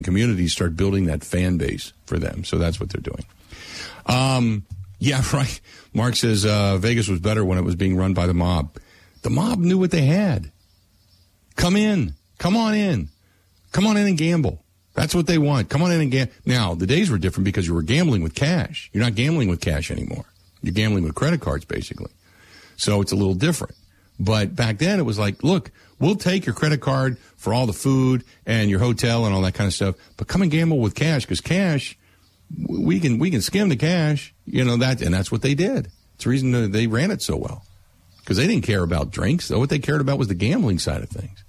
communities start building that fan base for them. So that's what they're doing. Yeah, right. Mark says Vegas was better when it was being run by the mob. The mob knew what they had. Come in. Come on in. Come on in and gamble. That's what they want. Come on in and gamble. Now, the days were different because you were gambling with cash. You're not gambling with cash anymore. You're gambling with credit cards, basically. So it's a little different. But back then, it was like, look, we'll take your credit card for all the food and your hotel and all that kind of stuff, but come and gamble with cash, because cash, we can skim the cash, and that's what they did. It's the reason that they ran it so well, because they didn't care about drinks. What they cared about was the gambling side of things.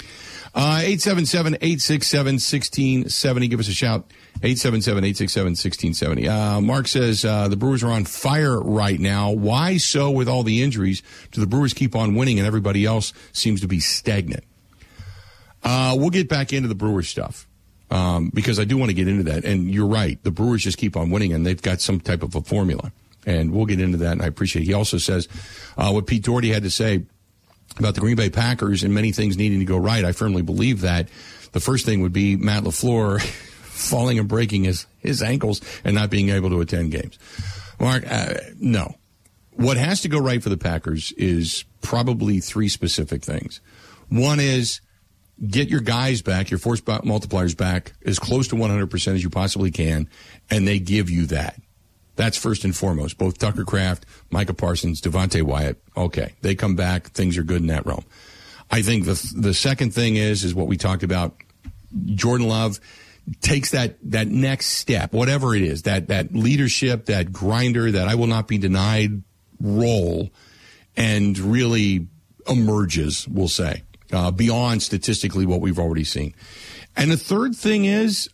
877-867-1670. Give us a shout. 877-867-1670. Mark says the Brewers are on fire right now. Why so with all the injuries? Do the Brewers keep on winning and everybody else seems to be stagnant? We'll get back into the Brewers stuff because I do want to get into that. And you're right. The Brewers just keep on winning, and they've got some type of a formula. And we'll get into that, and I appreciate it. He also says what Pete Doherty had to say about the Green Bay Packers and many things needing to go right. I firmly believe that. The first thing would be Matt LaFleur falling and breaking his ankles and not being able to attend games. Mark, no. What has to go right for the Packers is probably three specific things. One is get your guys back, your force multipliers back, as close to 100% as you possibly can, and they give you that. That's first and foremost. Both Tucker Kraft, Micah Parsons, Devontae Wyatt. Okay, they come back. Things are good in that realm. I think the second thing is what we talked about. Jordan Love takes that next step, whatever it is, that leadership, that grinder, that I will not be denied role, and really emerges, we'll say, beyond statistically what we've already seen. And the third thing is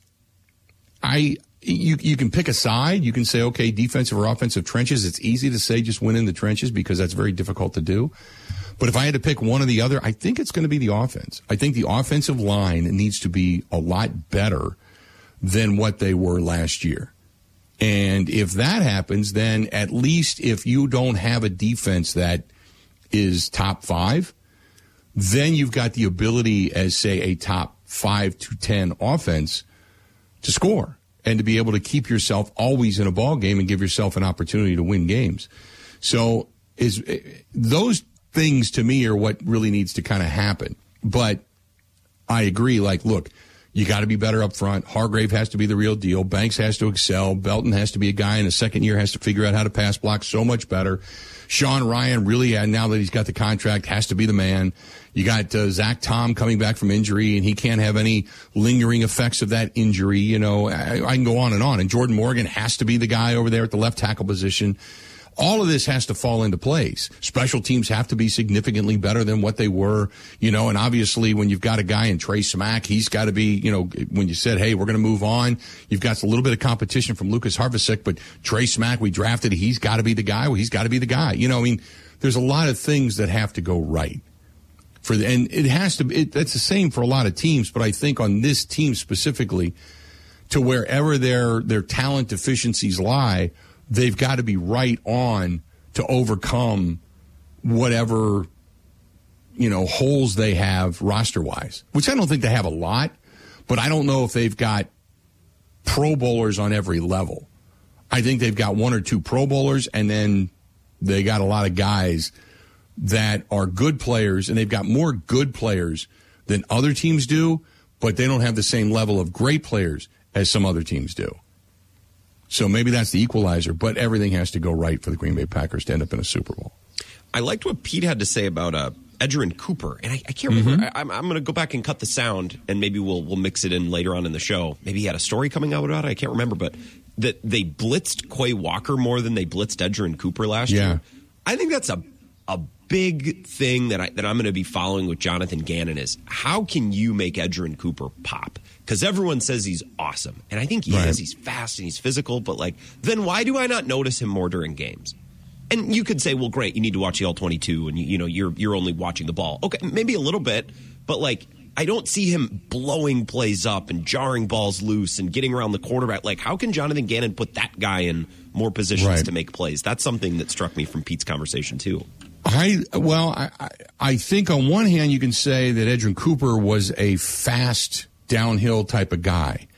You can pick a side. You can say, okay, defensive or offensive trenches. It's easy to say just win in the trenches because that's very difficult to do. But if I had to pick one or the other, I think it's going to be the offense. I think the offensive line needs to be a lot better than what they were last year. And if that happens, then at least if you don't have a defense that is top 5, then you've got the ability as, say, a top 5 to 10 offense to score and to be able to keep yourself always in a ball game and give yourself an opportunity to win games. So those things to me are what really needs to kind of happen. But I agree, look, you got to be better up front. Hargrave has to be the real deal. Banks has to excel. Belton has to be a guy in his second year, has to figure out how to pass block so much better. Sean Ryan really, now that he's got the contract, has to be the man. You got Zach Tom coming back from injury, and he can't have any lingering effects of that injury. I can go on. And Jordan Morgan has to be the guy over there at the left tackle position. All of this has to fall into place. Special teams have to be significantly better than what they were, and obviously when you've got a guy in Trey Smack, he's got to be, when you said, hey, we're going to move on, you've got a little bit of competition from Lucas Harvisick, but Trey Smack, we drafted, he's got to be the guy. Well, he's got to be the guy. There's a lot of things that have to go right. And it has to be, that's the same for a lot of teams, but I think on this team specifically, to wherever their talent deficiencies lie, they've got to be right on to overcome whatever, holes they have roster-wise, which I don't think they have a lot, but I don't know if they've got Pro Bowlers on every level. I think they've got 1 or 2 Pro Bowlers, and then they got a lot of guys that are good players, and they've got more good players than other teams do, but they don't have the same level of great players as some other teams do. So maybe that's the equalizer, but everything has to go right for the Green Bay Packers to end up in a Super Bowl. I liked what Pete had to say about Edgerrin Cooper, and I can't remember. Mm-hmm. I'm going to go back and cut the sound, and maybe we'll mix it in later on in the show. Maybe he had a story coming out about it. I can't remember, but that they blitzed Quay Walker more than they blitzed Edgerrin Cooper last year. I think that's a big thing that I'm going to be following with Jonathan Gannon is how can you make Edgerrin Cooper pop? Because everyone says he's awesome, and I think he is. He's fast and he's physical, but then why do I not notice him more during games? And you could say, well, great, you need to watch the All-22, and you're only watching the ball. Okay, maybe a little bit, but I don't see him blowing plays up and jarring balls loose and getting around the quarterback. How can Jonathan Gannon put that guy in more positions to make plays? That's something that struck me from Pete's conversation too. I think on one hand you can say that Edgerrin Cooper was a fast downhill type of guy.